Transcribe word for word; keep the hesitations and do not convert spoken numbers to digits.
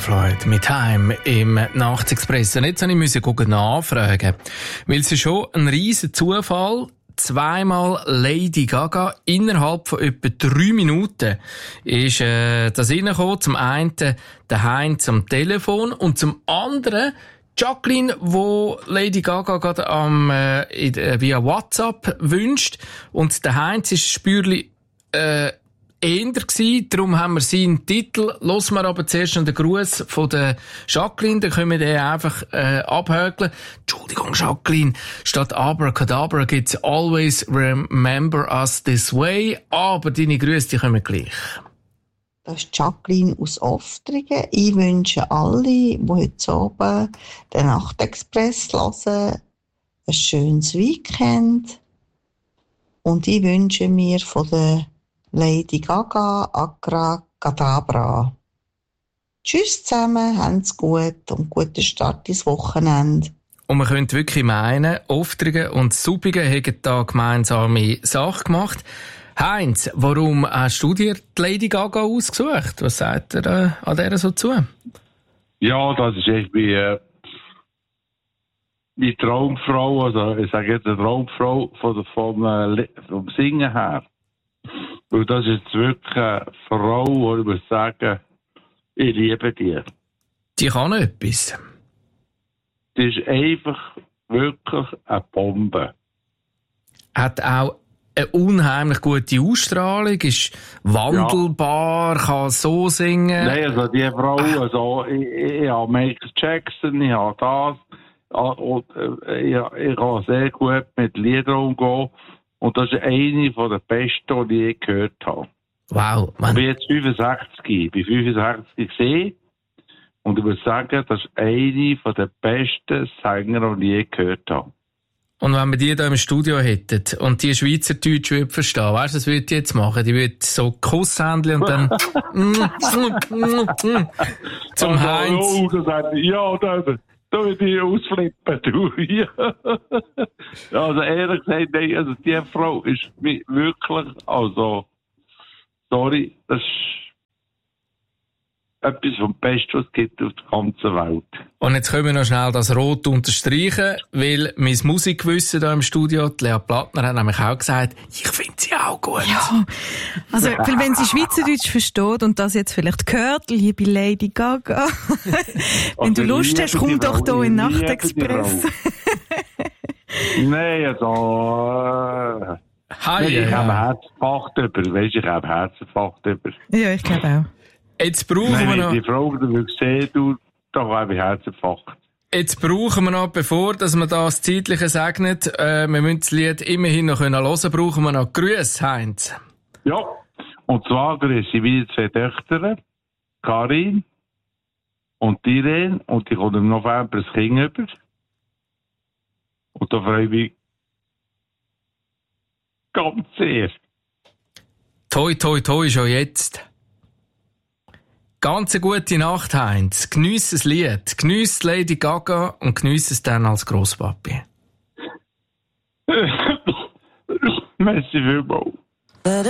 Floyd mit Heim im Nachtexpress. Und jetzt musste ich nachfragen, weil es ist schon ein riesen Zufall. Zweimal Lady Gaga innerhalb von etwa drei Minuten ist äh, das reingekommen. Zum einen der Heinz am Telefon und zum anderen Jacqueline, wo Lady Gaga gerade am, äh, via WhatsApp wünscht. Und der Heinz ist spürlich äh, eher gsi, darum haben wir seinen Titel. Hören wir aber zuerst noch den Gruß von der Jacqueline, dann können wir den einfach äh, abhökeln. Entschuldigung, Jacqueline, statt Abracadabra gibt's Always Remember Us This Way, aber deine Grüße, die kommen gleich. Das ist Jacqueline aus Oftringen. Ich wünsche alle, die heute oben den Nachtexpress hören, ein schönes Weekend. Und ich wünsche mir von der Lady Gaga, Abracadabra. Tschüss zusammen, habt's gut und guten Start ins Wochenende. Und man könnte wirklich meinen, Oftringen und Suppigen haben da gemeinsame Sache gemacht. Heinz, warum hast du dir die Lady Gaga ausgesucht? Was sagt er äh, an der so zu? Ja, das ist echt wie, äh, wie Traumfrau, also ich sage jetzt eine Traumfrau von, vom, äh, vom Singen her. Weil das ist jetzt wirklich eine Frau, wo ich muss sagen, ich liebe die. Die kann etwas. Die ist einfach wirklich eine Bombe. Hat auch eine unheimlich gute Ausstrahlung, ist wandelbar, ja. Kann so singen. Nein, also die Frau, also ich, ich, ich habe Michael Jackson, ich habe das, und ich, ich kann sehr gut mit Liedern umgehen. Und das ist eine von der besten, die ich je gehört habe. Wow, Mann. Ich bin jetzt fünfundsechzig, ich bin fünfundsechzig gesehen. Und ich würde sagen, das ist eine von der besten Sänger, die ich je gehört habe. Und wenn wir die hier im Studio hätten und die Schweizerdeutsch würde verstehen, weißt du, was würde die jetzt machen? Die würde so Kusshändchen und dann zum also, Heinz. Oh, das hat, ja, da, da würde ich ausflippen, du. Ja, also ehrlich gesagt, nein, also die Frau ist wirklich, also, sorry, das ist etwas vom Besten, was es gibt auf der ganzen Welt. Und jetzt können wir noch schnell das Rot unterstreichen, weil mein Musikgewissen hier im Studio, die Lea Plattner, hat nämlich auch gesagt, ich finde sie auch gut. Ja, also weil wenn sie Schweizerdeutsch versteht und das jetzt vielleicht hört, liebe Lady Gaga, wenn du Lust hast, komm doch hier in Nachtexpress. Nein, also... Äh, Hi, ich ja. habe Herzinfarkt über, weißt du, ich habe Herzinfarkt über. Ja, ich glaube auch. Jetzt brauchen Nein, wir wenn noch... die Frau, die will sehen, du, da habe ich Herzinfarkt. Jetzt brauchen wir noch, bevor dass wir das Zeitliche segnen, äh, wir müssen das Lied immerhin noch hören können, brauchen wir noch Grüße, Heinz. Ja, und zwar grüße ich meine zwei Töchter, Karin und Irene, und die kommt im November das Kind über. Und da freue ich mich ganz sehr. Toi, toi, toi, schon jetzt. Ganz eine gute Nacht, Heinz. Geniess das Lied, geniess Lady Gaga und geniess es dann als Grosspapi. Merci vielmals.